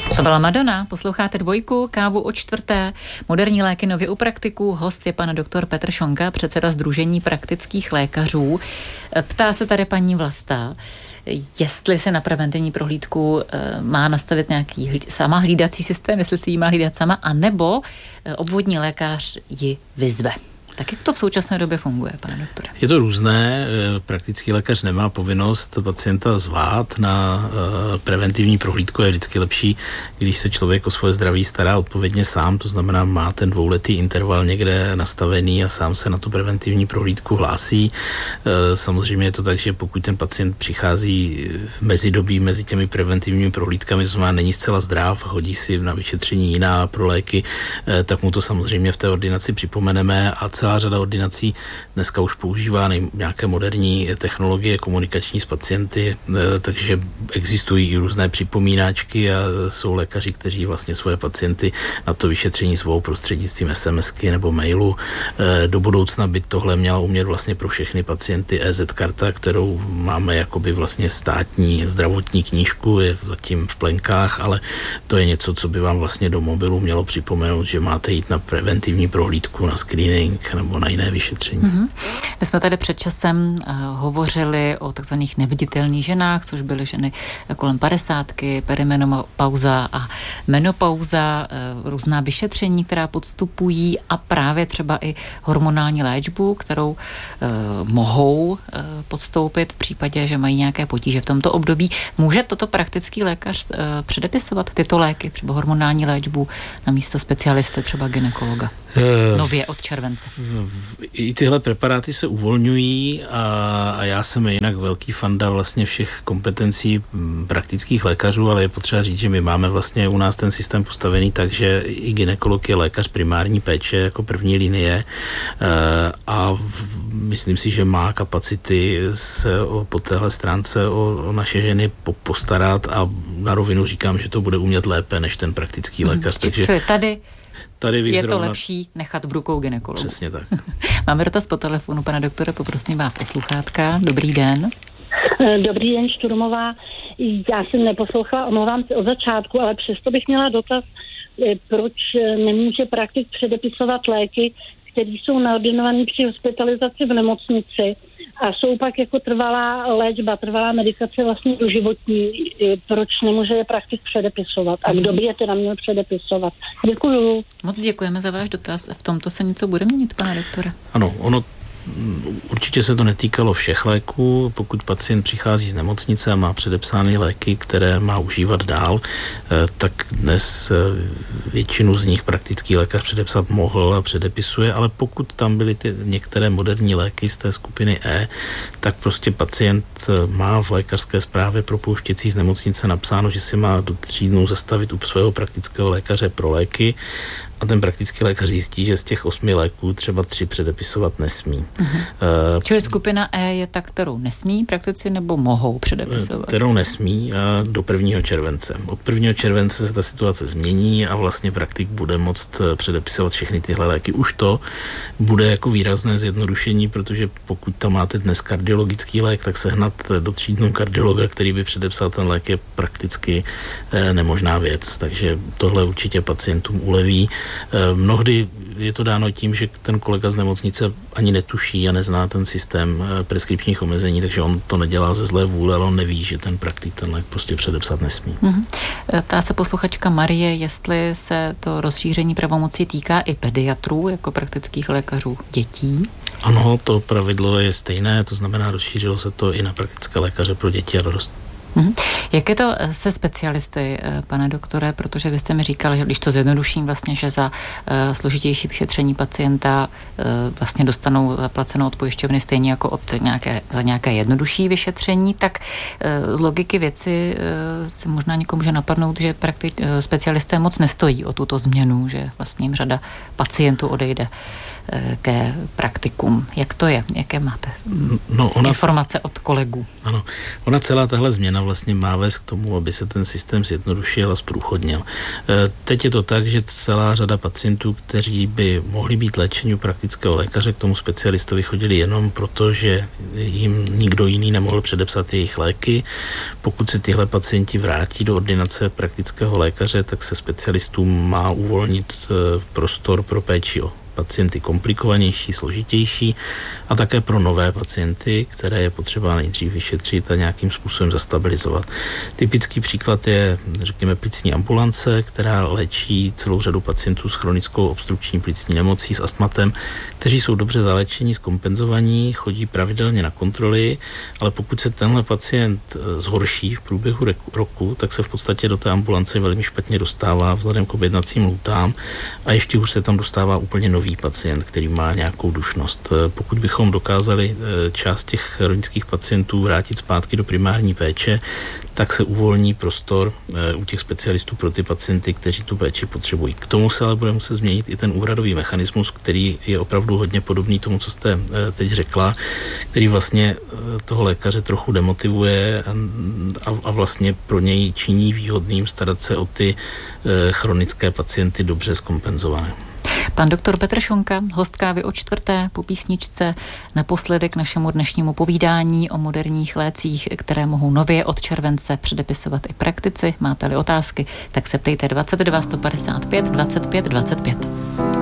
To byla Madonna, posloucháte Dvojku, kávu o čtvrté, moderní léky nově u praktiků, host je pan doktor Petr Šonka, předseda Sdružení praktických lékařů. Ptá se tady paní Vlasta, jestli se na preventivní prohlídku má nastavit nějaký sama hlídací systém, jestli si ji má hlídat sama, anebo obvodní lékař ji vyzve. Tak jak to v současné době funguje, pane doktore? Je to různé. Praktický lékař nemá povinnost pacienta zvát na preventivní prohlídku. Je vždycky lepší, když se člověk o svoje zdraví stará odpovědně sám, to znamená, má ten dvouletý interval někde nastavený a sám se na tu preventivní prohlídku hlásí. Samozřejmě je to tak, že pokud ten pacient přichází v mezidobí mezi těmi preventivními prohlídkami, to znamená, není zcela zdrav, hodí si na vyšetření jiná pro léky, tak mu to samozřejmě v té ordinaci připomeneme a celá řada ordinací dneska už používá nějaké moderní technologie komunikační s pacienty, takže existují i různé připomínáčky a jsou lékaři, kteří vlastně svoje pacienty na to vyšetření zvou prostřednictvím SMSky nebo mailu. Do budoucna by tohle měla umět vlastně pro všechny pacienty EZ karta, kterou máme jakoby vlastně státní zdravotní knížku, je zatím v plenkách, ale to je něco, co by vám vlastně do mobilu mělo připomenout, že máte jít na preventivní prohlídku, na screening nebo na jiné vyšetření. Mm-hmm. My jsme tady před časem hovořili o takzvaných neviditelných ženách, což byly ženy kolem 50, perimenopauza a menopauza, různá vyšetření, která podstupují a právě třeba i hormonální léčbu, kterou mohou podstoupit v případě, že mají nějaké potíže v tomto období. Může toto praktický lékař předepisovat tyto léky, třeba hormonální léčbu na místo specialisty, třeba gynekologa? Nově od července. I tyhle preparáty se uvolňují a já jsem jinak velký fanda vlastně všech kompetencí praktických lékařů, ale je potřeba říct, že my máme vlastně u nás ten systém postavený tak, že i gynekolog je lékař primární péče jako první linie a myslím si, že má kapacity se po téhle stránce o naše ženy postarat a na rovinu říkám, že to bude umět lépe než ten praktický lékař. Takže tady je to lepší nechat v rukou gynekologu. Přesně tak. Máme dotaz po telefonu, pane doktore, poprosím vás o sluchátka. Dobrý den. Dobrý den, Šturmová. Já jsem neposlouchala, omlouvám se od začátku, ale přesto bych měla dotaz, proč nemůže praktik předepisovat léky, které jsou naordinované při hospitalizaci v nemocnici a jsou pak jako trvalá léčba, trvalá medikace vlastně doživotní. Proč nemůže je praktik předepisovat? A kdo by je teda měl předepisovat? Děkuju. Moc děkujeme za váš dotaz. V tomto se něco bude měnit, pane doktore? Ano, určitě se to netýkalo všech léků. Pokud pacient přichází z nemocnice a má předepsány léky, které má užívat dál, tak dnes většinu z nich praktický lékař předepsat mohl a předepisuje, ale pokud tam byly ty některé moderní léky z té skupiny E, tak prostě pacient má v lékařské zprávě propouštěcí z nemocnice napsáno, že si má do 3 dnů zastavit u svého praktického lékaře pro léky a ten praktický lékař zjistí, že z těch 8 léků třeba 3 předepisovat nesmí. Čili skupina E je ta, kterou nesmí praktici nebo mohou předepisovat? Kterou nesmí do 1. července. Od 1. července se ta situace změní a vlastně praktik bude moct předepisovat všechny tyhle léky. Už to bude jako výrazné zjednodušení, protože pokud tam máte dnes kardiologický lék, tak sehnat do 3 dnů kardiologa, který by předepsal ten lék, je prakticky nemožná věc. Takže tohle určitě pacientům uleví. Mnohdy je to dáno tím, že ten kolega z nemocnice ani netuší a nezná ten systém preskripčních omezení, takže on to nedělá ze zlé vůle, ale on neví, že ten praktik ten lék prostě předepsat nesmí. Ptá se posluchačka Marie, jestli se to rozšíření pravomocí týká i pediatrů jako praktických lékařů dětí. Ano, to pravidlo je stejné, to znamená, rozšířilo se to i na praktické lékaře pro děti a dorost. Jak je to se specialisty, pane doktore, protože vy jste mi říkal, že když to zjednoduším vlastně, že za složitější vyšetření pacienta vlastně dostanou zaplaceno od pojišťovny stejně jako za nějaké jednodušší vyšetření, tak z logiky věci se možná někomu může napadnout, že specialisté moc nestojí o tuto změnu, že vlastně jim řada pacientů odejde ke praktikům. Jak to je? Jaké máte informace od kolegů? Ano, ona celá tahle změna změna vlastně má vést k tomu, aby se ten systém zjednodušil a zprůchodnil. Teď je to tak, že celá řada pacientů, kteří by mohli být léčeni u praktického lékaře, k tomu specialistovi chodili jenom proto, že jim nikdo jiný nemohl předepsat jejich léky. Pokud se tyhle pacienti vrátí do ordinace praktického lékaře, tak se specialistům má uvolnit prostor pro péči o pacienty komplikovanější, složitější a také pro nové pacienty, které je potřeba nejdřív vyšetřit a nějakým způsobem zastabilizovat. Typický příklad je, řekněme, plicní ambulance, která léčí celou řadu pacientů s chronickou obstrukční plicní nemocí, s astmatem, kteří jsou dobře zaléčení, zkompenzovaní, chodí pravidelně na kontroly, ale pokud se tenhle pacient zhorší v průběhu roku, tak se v podstatě do té ambulance velmi špatně dostává vzhledem k objednacím lhůtám a ještě už se tam dostává úplně nový pacient, který má nějakou dušnost. Pokud bychom dokázali část těch chronických pacientů vrátit zpátky do primární péče, tak se uvolní prostor u těch specialistů pro ty pacienty, kteří tu péči potřebují. K tomu se ale bude muset změnit i ten úhradový mechanismus, který je opravdu hodně podobný tomu, co jste teď řekla, který vlastně toho lékaře trochu demotivuje a vlastně pro něj činí výhodným starat se o ty chronické pacienty dobře zkompenzované. Pan doktor Petr Šonka, host Kávy o čtvrté po písničce, naposledy k našemu dnešnímu povídání o moderních lécích, které mohou nově od července předepisovat i praktici. Máte-li otázky, tak se ptejte 22 155 25 25.